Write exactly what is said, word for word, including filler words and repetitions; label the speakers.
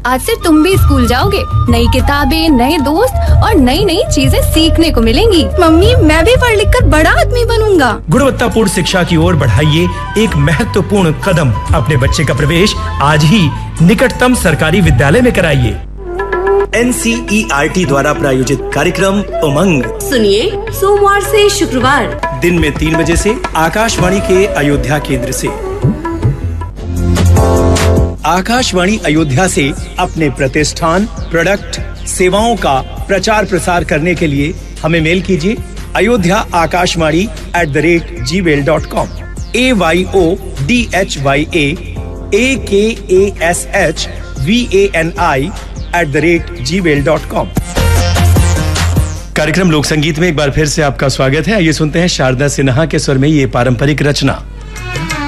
Speaker 1: आज से तुम भी स्कूल जाओगे। नई किताबें, नए दोस्त और नई नई चीजें सीखने को मिलेंगी।
Speaker 2: मम्मी, मैं भी पढ़ लिख कर बड़ा आदमी बनूंगा।
Speaker 3: गुणवत्तापूर्ण शिक्षा की ओर बढ़ाइए एक महत्वपूर्ण कदम। अपने बच्चे का प्रवेश आज ही निकटतम सरकारी विद्यालय में कराइए।
Speaker 4: N C E R T द्वारा प्रायोजित कार्यक्रम उमंग
Speaker 5: सुनिए सोमवार से शुक्रवार
Speaker 4: दिन में तीन बजे से आकाशवाणी के अयोध्या केंद्र से। आकाशवाणी अयोध्या से अपने प्रतिष्ठान, प्रोडक्ट, सेवाओं का प्रचार प्रसार करने के लिए हमें मेल कीजिए Ayodhya Akashvani at the rate ji mail dot com. A Y O D H Y ए ए के A S H V A N I at the rate ji mail dot com.
Speaker 3: कार्यक्रम लोक संगीत में एक बार फिर से आपका स्वागत है। आइए सुनते हैं शारदा सिन्हा के स्वर में ये पारंपरिक रचना।